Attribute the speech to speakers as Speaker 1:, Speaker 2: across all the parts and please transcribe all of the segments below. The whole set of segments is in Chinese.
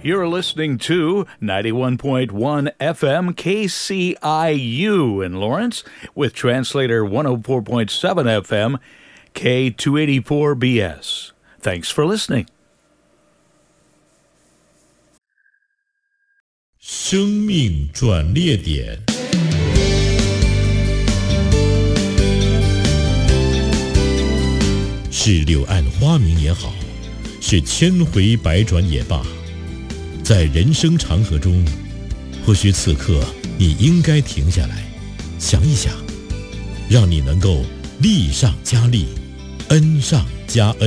Speaker 1: You're listening to 91.1 FM KCIU in Lawrence with translator 104.7 FM K284BS. Thanks for listening.
Speaker 2: 生命转捩点，是柳暗花明也好，是千回百转也罢，在人生长河中，或许此刻你应该停下来，想一想，让你能够力上加力，恩上加恩。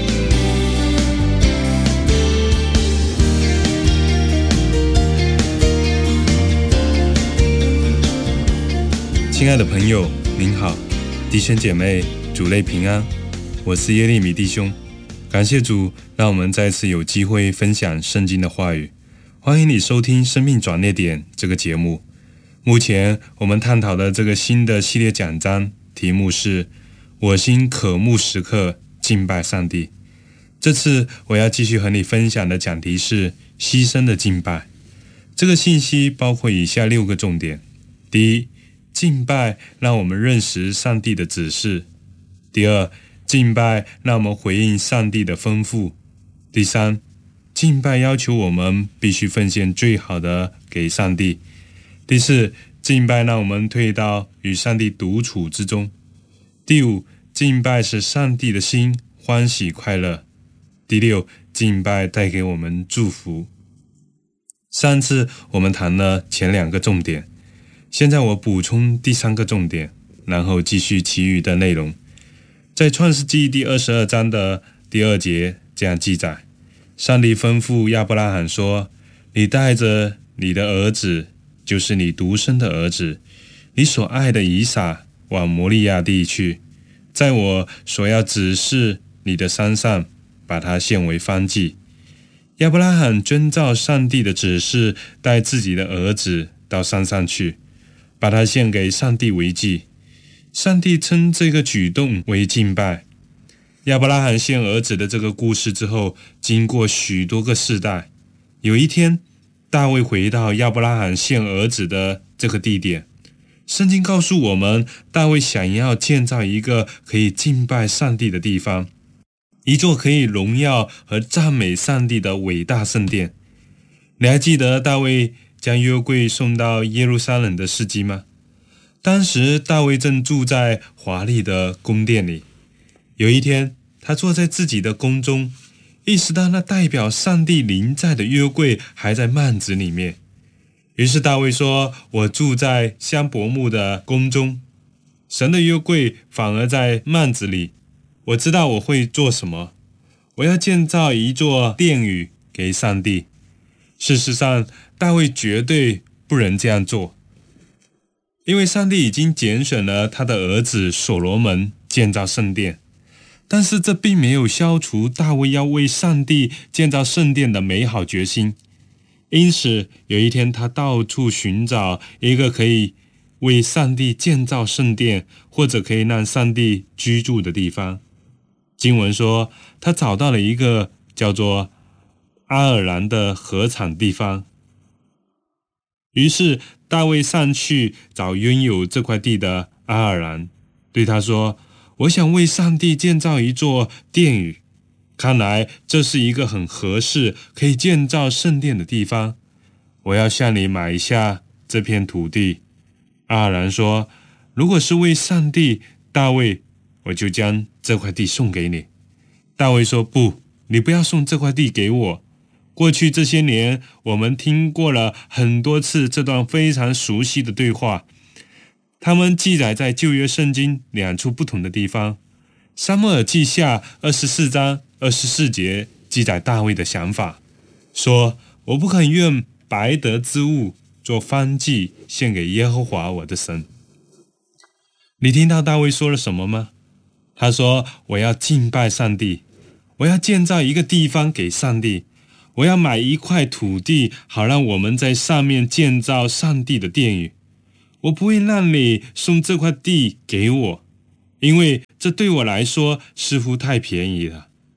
Speaker 3: 亲爱的朋友，您好，弟兄姐妹，主内平安，我是耶利米弟兄。感谢主，让我们再次有机会分享圣经的话语。欢迎你收听生命转捩点这个节目。目前我们探讨的这个新的系列讲章，题目是我心渴慕时刻敬拜上帝。这次我要继续和你分享的讲题是牺牲的敬拜。这个信息包括以下6个重点。第一，敬拜让我们认识上帝的指示。第二，敬拜让我们回应上帝的吩咐。第三，敬拜要求我们必须奉献最好的给上帝。第四，敬拜让我们退到与上帝独处之中。第五，敬拜使上帝的心欢喜快乐。第六，敬拜带给我们祝福。上次我们谈了前2个重点，现在我补充第3个重点，然后继续其余的内容。在创世纪第22章的第2节这样记载，上帝吩咐亚伯拉罕说，你带着你的儿子，就是你独生的儿子，你所爱的以撒，往摩利亚地去，在我所要指示你的山上，把它献为燔祭。亚伯拉罕遵照上帝的指示，带自己的儿子到山上去，把它献给上帝为祭。上帝称这个举动为敬拜。亚伯拉罕献儿子的这个故事之后，经过许多个世代，有一天大卫回到亚伯拉罕献儿子的这个地点。圣经告诉我们，大卫想要建造一个可以敬拜上帝的地方，一座可以荣耀和赞美上帝的伟大圣殿。你还记得大卫将约柜送到耶路撒冷的事迹吗？当时大卫正住在华丽的宫殿里，有一天他坐在自己的宫中，意识到那代表上帝临在的约柜还在幔子里面。于是大卫说，我住在香柏木的宫中，神的约柜反而在幔子里，我知道我会做什么，我要建造一座殿宇给上帝。事实上大卫绝对不能这样做，因为上帝已经拣选了他的儿子所罗门建造圣殿，但是这并没有消除大卫要为上帝建造圣殿的美好决心。因此有一天他到处寻找一个可以为上帝建造圣殿，或者可以让上帝居住的地方。经文说，他找到了一个叫做阿尔兰的禾场地方。于是大卫上去找拥有这块地的阿尔兰，对他说，我想为上帝建造一座殿宇，看来这是一个很合适可以建造圣殿的地方，我要向你买下这片土地。阿尔兰说，如果是为上帝，大卫，我就将这块地送给你。大卫说，不，你不要送这块地给我。过去这些年，我们听过了很多次这段非常熟悉的对话，他们记载在旧约圣经2处不同的地方。撒母耳记下24章24节记载大卫的想法，说，我不肯用白得之物做燔祭献给耶和华我的神。你听到大卫说了什么吗？他说，我要敬拜上帝，我要建造一个地方给上帝，我要买一块土地，好让我们在上面建造上帝的殿宇。我不会让你送这块地给我，因为这对我来说似乎太便宜了。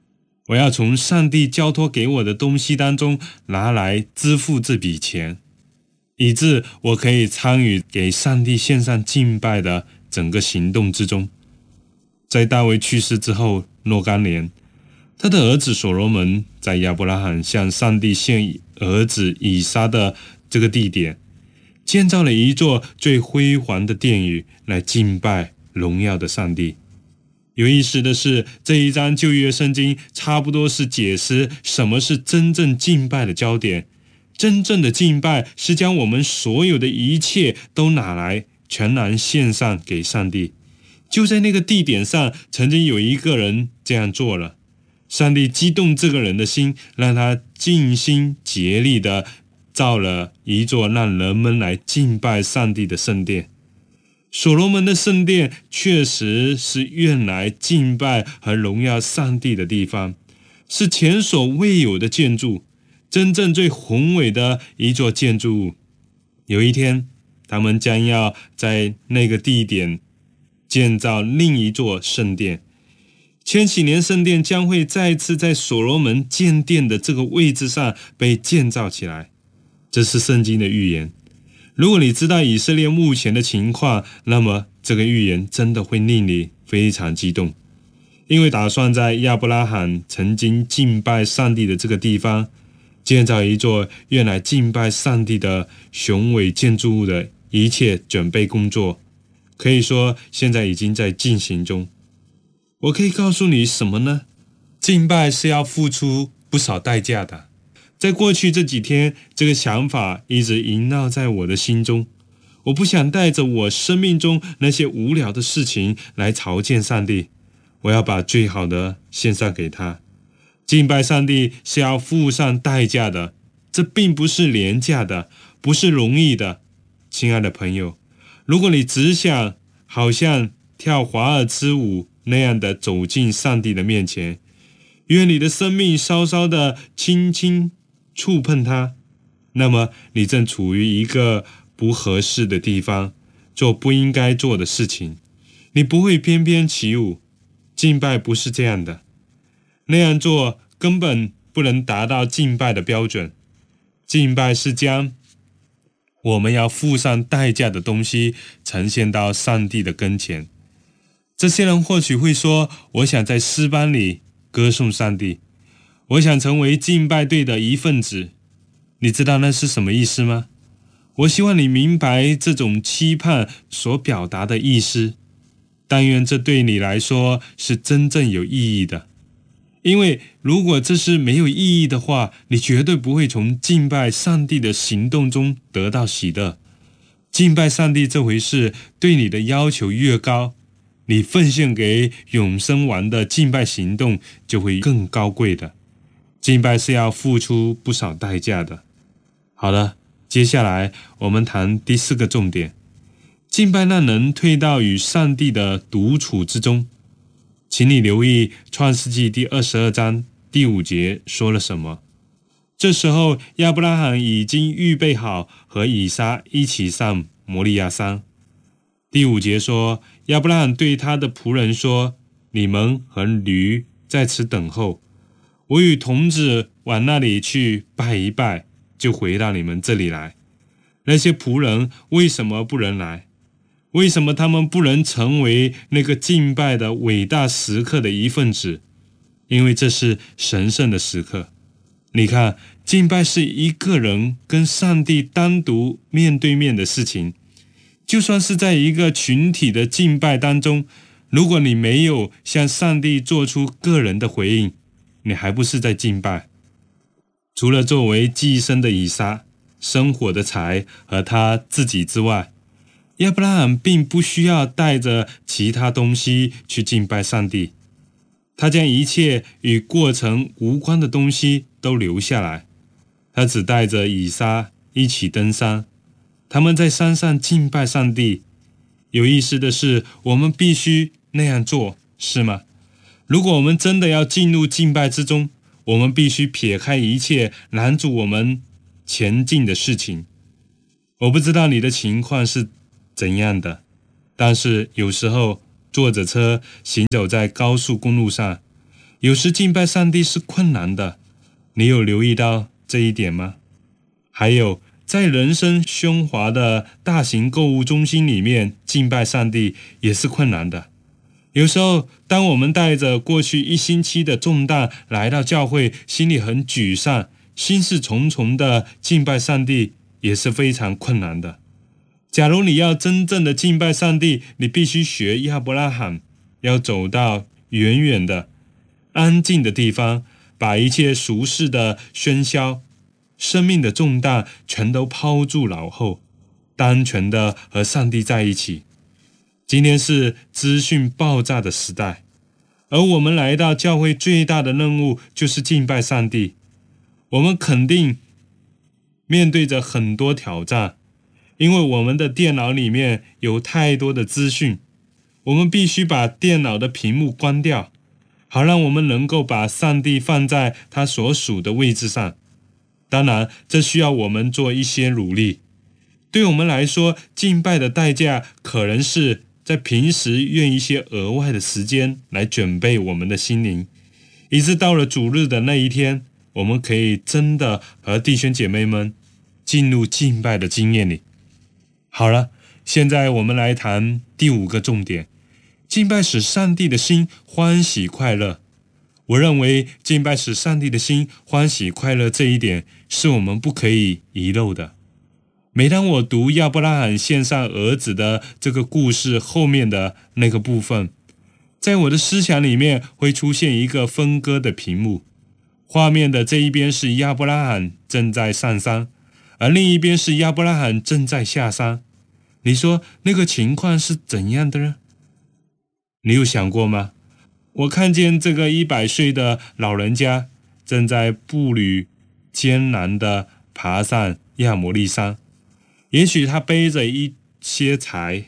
Speaker 3: 我要从上帝交托给我的东西当中拿来支付这笔钱，以致我可以参与给上帝献上敬拜的整个行动之中。在大卫去世之后若干年，他的儿子所罗门在亚伯拉罕向上帝献儿子以撒的这个地点，建造了一座最辉煌的殿宇来敬拜荣耀的上帝。有意思的是，这一章旧约圣经差不多是解释什么是真正敬拜的焦点。真正的敬拜是将我们所有的一切都拿来全然献上给上帝。就在那个地点上，曾经有一个人这样做了，上帝激动这个人的心，让他尽心竭力地造了一座让人们来敬拜上帝的圣殿。所罗门的圣殿确实是用来敬拜和荣耀上帝的地方，是前所未有的建筑，真正最宏伟的一座建筑物。有一天，他们将要在那个地点建造另一座圣殿。千禧年圣殿将会再次在所罗门建殿的这个位置上被建造起来，这是圣经的预言。如果你知道以色列目前的情况，那么这个预言真的会令你非常激动，因为打算在亚伯拉罕曾经敬拜上帝的这个地方建造一座用来敬拜上帝的雄伟建筑物的一切准备工作，可以说现在已经在进行中。我可以告诉你什么呢？敬拜是要付出不少代价的。在过去这几天，这个想法一直萦绕在我的心中。我不想带着我生命中那些无聊的事情来朝见上帝，我要把最好的献上给他。敬拜上帝是要付上代价的，这并不是廉价的，不是容易的。亲爱的朋友，如果你只想好像跳华尔兹舞那样的走进上帝的面前，愿你的生命稍稍的轻轻触碰它，那么你正处于一个不合适的地方，做不应该做的事情。你不会翩翩起舞，敬拜不是这样的，那样做根本不能达到敬拜的标准。敬拜是将我们要付上代价的东西呈现到上帝的跟前。这些人或许会说，我想在诗班里歌颂上帝，我想成为敬拜队的一份子。你知道那是什么意思吗？我希望你明白这种期盼所表达的意思。但愿这对你来说是真正有意义的。因为如果这是没有意义的话，你绝对不会从敬拜上帝的行动中得到喜乐。敬拜上帝这回事对你的要求越高，你奉献给永生王的敬拜行动就会更高贵的。敬拜是要付出不少代价的。好了，接下来我们谈第4个重点。敬拜让人退到与上帝的独处之中。请你留意创世纪第22章第5节说了什么。这时候亚伯拉罕已经预备好和以撒一起上摩利亚山。第5节说，亚伯拉罕对他的仆人说，你们和驴在此等候，我与童子往那里去拜一拜，就回到你们这里来。那些仆人为什么不能来？为什么他们不能成为那个敬拜的伟大时刻的一份子？因为这是神圣的时刻。你看，敬拜是一个人跟上帝单独面对面的事情。就算是在一个群体的敬拜当中，如果你没有向上帝做出个人的回应，你还不是在敬拜。除了作为寄生的以撒、生火的柴和他自己之外，亚伯拉罕并不需要带着其他东西去敬拜上帝。他将一切与过程无关的东西都留下来，他只带着以撒一起登山。他们在山上敬拜上帝。有意思的是，我们必须那样做，是吗？如果我们真的要进入敬拜之中，我们必须撇开一切拦阻我们前进的事情。我不知道你的情况是怎样的，但是有时候坐着车行走在高速公路上， 有时敬拜上帝是困难的，你有留意到这一点吗？还有，在人声喧哗的大型购物中心里面敬拜上帝也是困难的。有时候，当我们带着过去一星期的重担来到教会，心里很沮丧，心事重重的敬拜上帝也是非常困难的。假如你要真正的敬拜上帝，你必须学亚伯拉罕，要走到远远的安静的地方，把一切俗世的喧嚣、生命的重担全都抛诸脑后，单纯的和上帝在一起。今天是资讯爆炸的时代，而我们来到教会最大的任务就是敬拜上帝。我们肯定面对着很多挑战，因为我们的电脑里面有太多的资讯，我们必须把电脑的屏幕关掉，好让我们能够把上帝放在他所属的位置上。当然，这需要我们做一些努力。对我们来说，敬拜的代价可能是在平时用一些额外的时间来准备我们的心灵，以致到了主日的那一天，我们可以真的和弟兄姐妹们进入敬拜的经验里。好了，现在我们来谈第5个重点，敬拜使上帝的心欢喜快乐。我认为敬拜使上帝的心欢喜快乐这一点是我们不可以遗漏的。每当我读亚伯拉罕献上儿子的这个故事后面的那个部分，在我的思想里面会出现一个分割的屏幕，画面的这一边是亚伯拉罕正在上山，而另一边是亚伯拉罕正在下山。你说那个情况是怎样的呢？你有想过吗？我看见这个100岁的老人家正在步履艰难地爬上亚摩利山，也许他背着一些柴，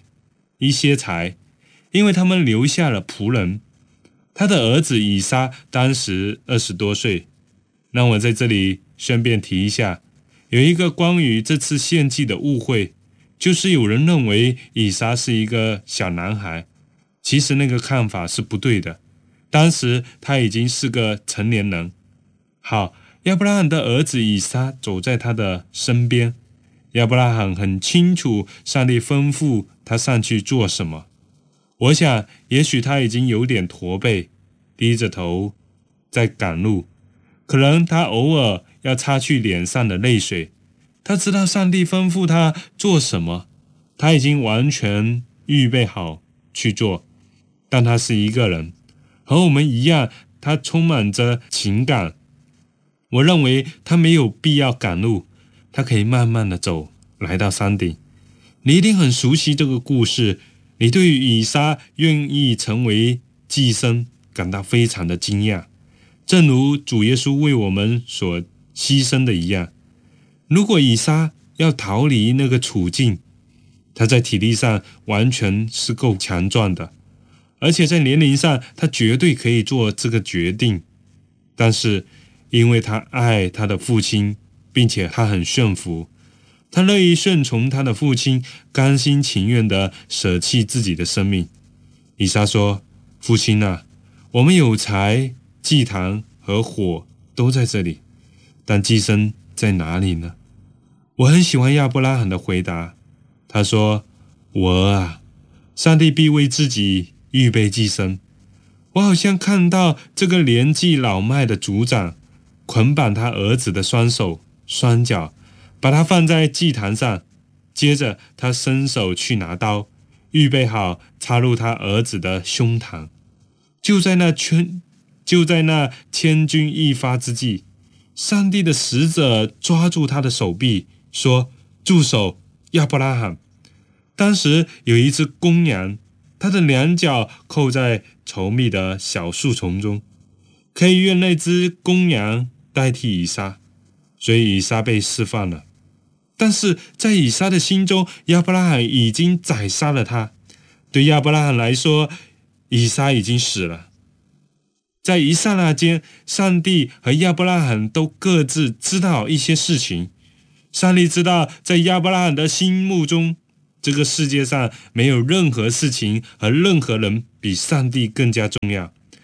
Speaker 3: 因为他们留下了仆人。他的儿子以撒当时20多岁。让我在这里顺便提一下，有一个关于这次献祭的误会，就是有人认为以撒是一个小男孩，其实那个看法是不对的。当时他已经是个成年人。好，亚伯拉罕的儿子以撒走在他的身边，亚伯拉罕很清楚上帝吩咐他上去做什么。我想也许他已经有点驼背，低着头在赶路，可能他偶尔要擦去脸上的泪水。他知道上帝吩咐他做什么，他已经完全预备好去做。但他是一个人，和我们一样，他充满着情感。我认为他没有必要赶路，他可以慢慢的走，来到山顶。你一定很熟悉这个故事，你对于以撒愿意成为祭牲感到非常的惊讶，正如主耶稣为我们所牺牲的一样。如果以撒要逃离那个处境，他在体力上完全是够强壮的，而且在年龄上他绝对可以做这个决定。但是因为他爱他的父亲，并且他很顺服，他乐意顺从他的父亲，甘心情愿地舍弃自己的生命。以撒说，父亲啊，我们有柴、祭坛和火都在这里，但祭牲在哪里呢？我很喜欢亚伯拉罕的回答，他说，我儿啊，上帝必为自己预备祭牲。我好像看到这个年纪老迈的族长捆绑他儿子的双手双脚，把他放在祭坛上，接着他伸手去拿刀，预备好插入他儿子的胸膛。就在那千钧一发之际，上帝的使者抓住他的手臂，说，住手，亚伯拉罕。当时有一只公羊，它的两脚扣在稠密的小树丛中，可以用那只公羊代替以撒，所以以撒被释放了。但是在以撒的心中，亚伯拉罕已经宰杀了他。对亚伯拉罕来说，以撒已经死了。在一刹那间，上帝和亚伯拉罕都各自知道一些事情。上帝知道，在亚伯拉罕的心目中，这个世界上没有任何事情和任何人比上帝更加重要。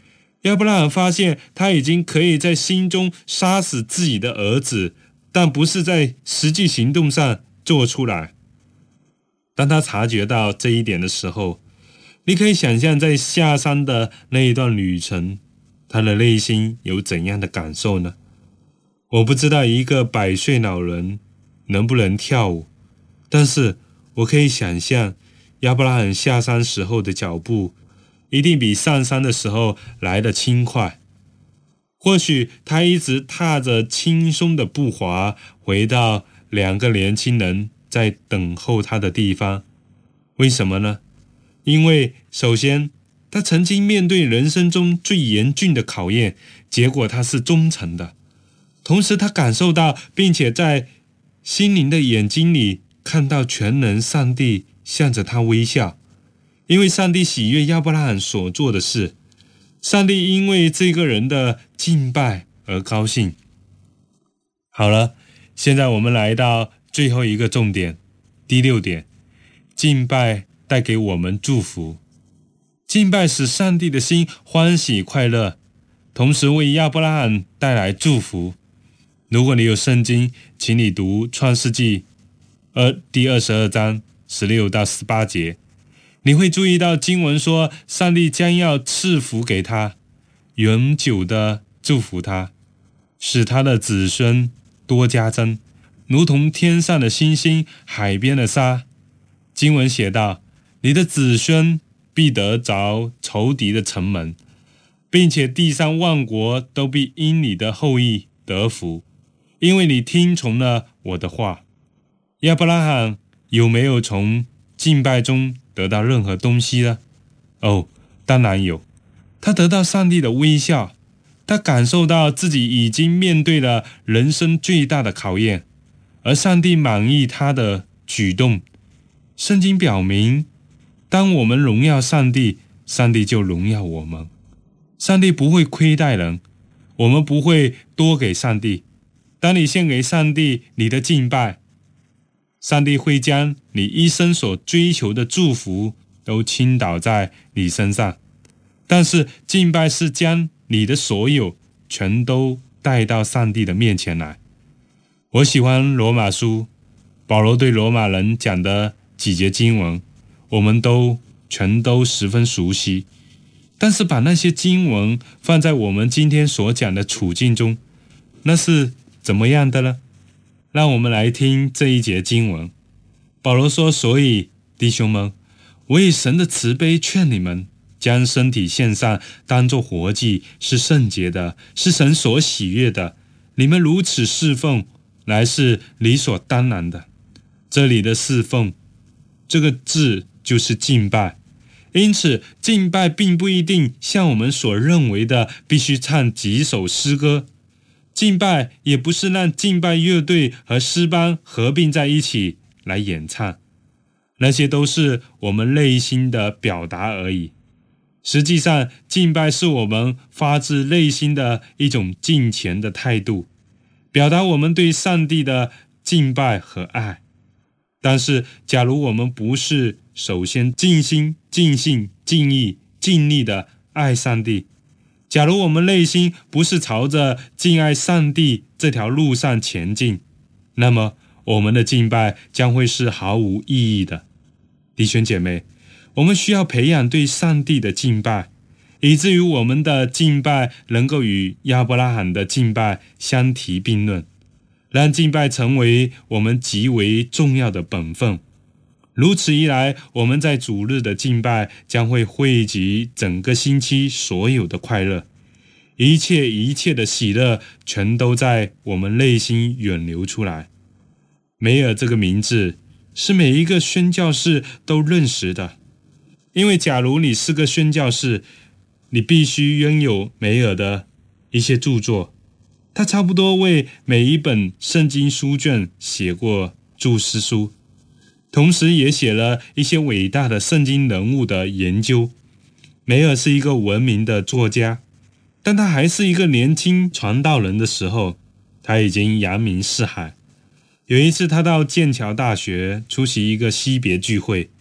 Speaker 3: 亚伯拉罕发现他已经可以在心中杀死自己的儿子，但不是在实际行动上做出来。当他察觉到这一点的时候，你可以想象在下山的那一段旅程，他的内心有怎样的感受呢？我不知道一个100岁老人能不能跳舞，但是我可以想象亚伯拉罕下山时候的脚步一定比上山的时候来得轻快。或许他一直踏着轻松的步伐回到2个年轻人在等候他的地方。为什么呢？因为首先他曾经面对人生中最严峻的考验，结果他是忠诚的。同时他感受到并且在心灵的眼睛里看到全能上帝向着他微笑，因为上帝喜悦亚伯拉罕所做的事，上帝因为这个人的敬拜而高兴。好了，现在我们来到最后一个重点，第6点，敬拜带给我们祝福。敬拜使上帝的心欢喜快乐，同时为亚伯拉罕带来祝福。如果你有圣经，请你读创世纪第22章16到18节，你会注意到经文说，上帝将要赐福给他，永久的祝福他，使他的子孙多加增，如同天上的星星，海边的沙。经文写道，你的子孙必得着仇敌的城门，并且地上万国都必因你的后裔得福，因为你听从了我的话。亚伯拉罕有没有从敬拜中得到任何东西呢？当然有。他得到上帝的微笑，他感受到自己已经面对了人生最大的考验，而上帝满意他的举动。圣经表明，当我们荣耀上帝，上帝就荣耀我们。上帝不会亏待人，我们不会多给上帝。当你献给上帝你的敬拜，上帝会将你一生所追求的祝福都倾倒在你身上。但是敬拜是将你的所有全都带到上帝的面前来。我喜欢罗马书，保罗对罗马人讲的几节经文，我们全都十分熟悉。但是把那些经文放在我们今天所讲的处境中，那是怎么样的呢？让我们来听这一节经文。保罗说，所以弟兄们，我以神的慈悲劝你们，将身体献上，当作活祭，是圣洁的，是神所喜悦的。你们如此侍奉，乃是理所当然的。这里的侍奉，这个字就是敬拜。因此敬拜并不一定像我们所认为的必须唱几首诗歌，敬拜也不是让敬拜乐队和诗班合并在一起来演唱，那些都是我们内心的表达而已。实际上，敬拜是我们发自内心的一种敬虔的态度，表达我们对上帝的敬拜和爱。但是假如我们不是首先尽心、尽性、尽意、尽力的爱上帝，假如我们内心不是朝着敬爱上帝这条路上前进，那么我们的敬拜将会是毫无意义的。弟兄姐妹，我们需要培养对上帝的敬拜，以至于我们的敬拜能够与亚伯拉罕的敬拜相提并论，让敬拜成为我们极为重要的本分。如此一来，我们在主日的敬拜将会汇集整个星期所有的快乐，一切的喜乐全都在我们内心涌流出来。梅尔这个名字是每一个宣教士都认识的，因为假如你是个宣教士，你必须拥有梅尔的一些著作。他差不多为每一本圣经书卷写过注释书，同时也写了一些伟大的圣经人物的研究。梅尔是一个闻名的作家，但他还是一个年轻传道人的时候，他已经扬名四海。有一次他到剑桥大学出席一个惜别聚会，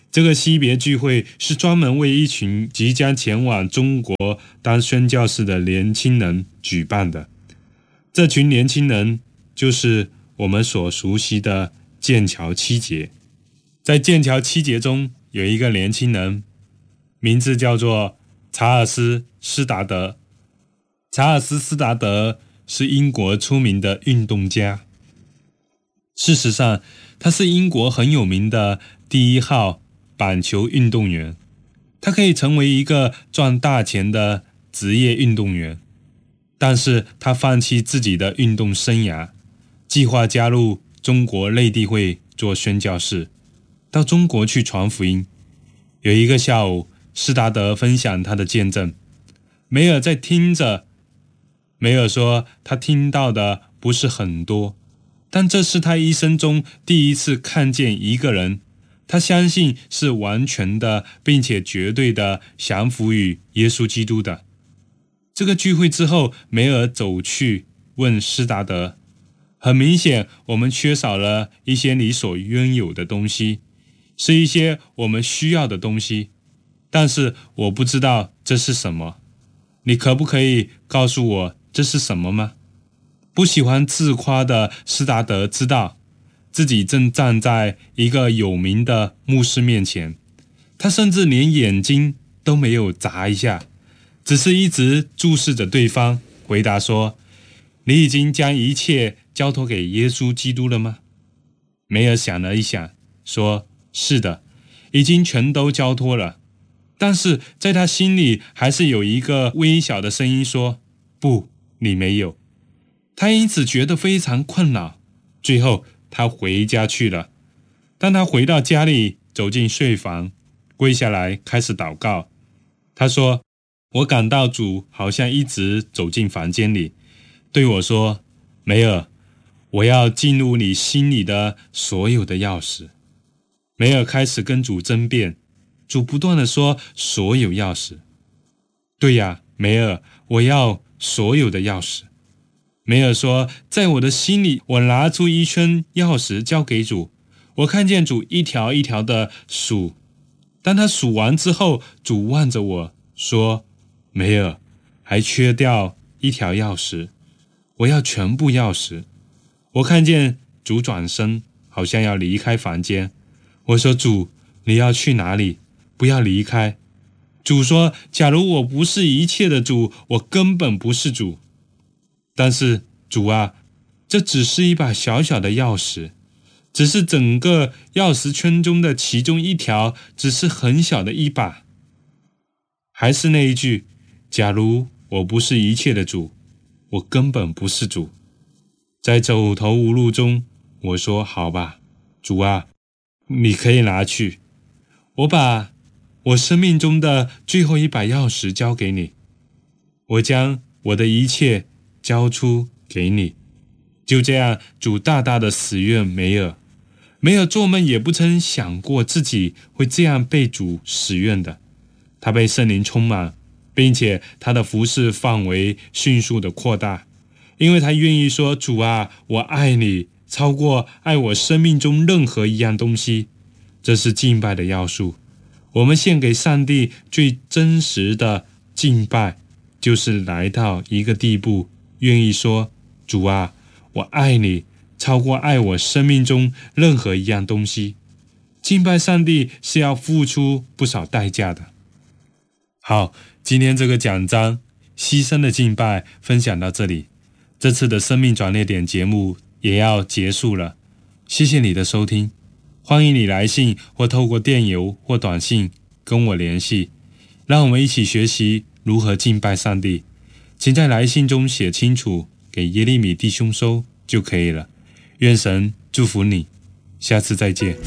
Speaker 3: 这个惜别聚会是专门为一群即将前往中国当宣教士的年轻人举办的。这群年轻人就是我们所熟悉的剑桥七杰。在剑桥七杰中有一个年轻人，名字叫做查尔斯·斯达德。查尔斯·斯达德是英国出名的运动家。事实上，他是英国很有名的第1号板球运动员。他可以成为一个赚大钱的职业运动员，但是他放弃自己的运动生涯，计划加入中国内地会做宣教士，到中国去传福音。有一个下午，斯达德分享他的见证，梅尔在听着。梅尔说他听到的不是很多，但这是他一生中第一次看见一个人，他相信是完全的并且绝对的降服于耶稣基督的。这个聚会之后，梅尔走去问斯达德，很明显我们缺少了一些你所拥有的东西，是一些我们需要的东西，但是我不知道这是什么，你可不可以告诉我这是什么吗？不喜欢自夸的斯达德知道自己正站在一个有名的牧师面前，他甚至连眼睛都没有眨一下，只是一直注视着对方，回答说，你已经将一切交托给耶稣基督了吗？梅尔想了一想，说，是的，已经全都交托了。但是在他心里还是有一个微小的声音说，不，你没有。他因此觉得非常困扰，最后他回家去了。当他回到家里，走进睡房，跪下来开始祷告。他说，我感到主好像一直走进房间里，对我说，梅尔，我要进入你心里的所有的钥匙。梅尔开始跟主争辩，主不断地说，所有钥匙。对呀，梅尔，我要所有的钥匙。梅尔说，在我的心里，我拿出一圈钥匙交给主，我看见主一条一条的数。当他数完之后，主望着我说，梅尔，还缺掉一条钥匙，我要全部钥匙。我看见主转身，好像要离开房间。我说，主，你要去哪里？不要离开。主说，假如我不是一切的主，我根本不是主。但是主啊，这只是一把小小的钥匙，只是整个钥匙圈中的其中一条，只是很小的一把。还是那一句，假如我不是一切的主，我根本不是主。在走投无路中，我说，好吧，主啊，你可以拿去。我把我生命中的最后一把钥匙交给你，我将我的一切交出给你。就这样，主大大的使用梅尔。梅尔做梦也不曾想过自己会这样被主使用的。他被圣灵充满，并且他的服事范围迅速的扩大，因为他愿意说，主啊，我爱你，超过爱我生命中任何一样东西。这是敬拜的要素。我们献给上帝最真实的敬拜，就是来到一个地步，愿意说，主啊，我爱你，超过爱我生命中任何一样东西。敬拜上帝是要付出不少代价的。好，今天这个讲章牺牲的敬拜分享到这里，这次的生命转捩点节目也要结束了。谢谢你的收听，欢迎你来信或透过电邮或短信跟我联系，让我们一起学习如何敬拜上帝。请在来信中写清楚，给耶利米弟兄收就可以了。愿神祝福你，下次再见。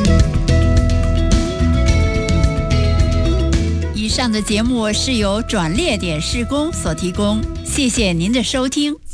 Speaker 4: 以上的节目是由转捩点事工所提供，谢谢您的收听。